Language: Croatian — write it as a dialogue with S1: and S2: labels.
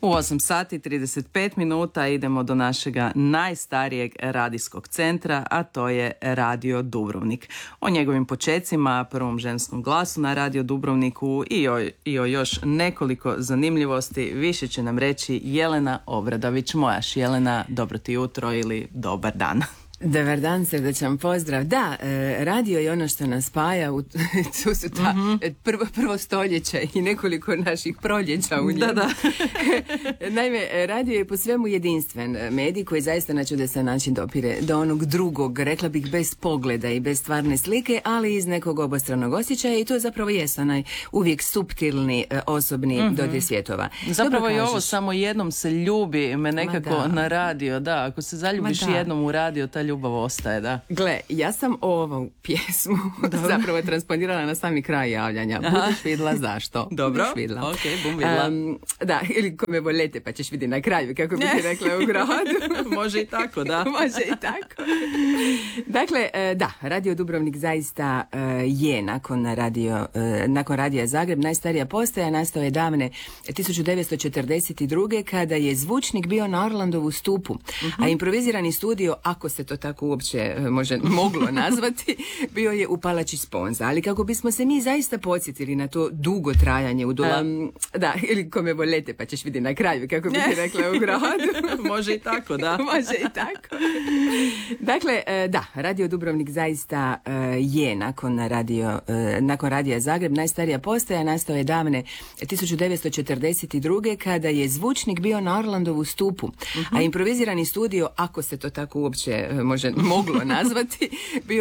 S1: U 8 sati 35 minuta idemo do našega najstarijeg radijskog centra, a to je Radio Dubrovnik. O njegovim počecima, prvom ženskom glasu na Radio Dubrovniku i o još nekoliko zanimljivosti više će nam reći Jelena Obradović. Mojaš Jelena, dobro ti jutro ili dobar dan.
S2: Dobar dan, srdačan pozdrav. Da, radio je ono što nas spaja, tu su ta prvo stoljeće i nekoliko naših proljeća u njemu.
S1: Da.
S2: Naime, radio je po svemu jedinstven medij koji zaista na čudesan način dopire do onog drugog, rekla bih bez pogleda i bez stvarne slike, ali iz nekog obostranog osjećaja i to zapravo jest onaj uvijek suptilni osobni dodir svjetova.
S1: Zapravo i ovo samo jednom se ljubi me nekako na radio, da, ako se zaljubiš jednom u radio, ta ljubav ostaje, da.
S2: Gle, ja sam ovu pjesmu zapravo transponirala na sami kraj javljanja. Budeš vidjela zašto.
S1: Dobro,
S2: vidjela.
S1: Ok, bum vidjela.
S2: Da, ili ko me voljete pa ćeš vidjeti na kraju, kako bi ti rekla u gradu.
S1: Može i tako, da.
S2: Može i tako. Dakle, da, Radio Dubrovnik zaista je nakon Radija Zagreb najstarija postaja, nastao je davne 1942. kada je zvučnik bio na Orlandovu stupu, a improvizirani studio, ako se to tako uopće moglo nazvati, bio je u Palači Sponza. Ali kako bismo se mi zaista podsjetili na to dugo trajanje da, ili ko me voljete pa ćeš vidjeti na kraju, kako bi ti rekla u gradu.
S1: Može i tako, da.
S2: Može i tako. Dakle, da, Radio Dubrovnik zaista je nakon Radija Zagreb najstarija postaja, nastao je davne 1942. kada je zvučnik bio na Orlandovu stupu, a improvizirani studio, ako se to tako uopće moglo nazvati, bio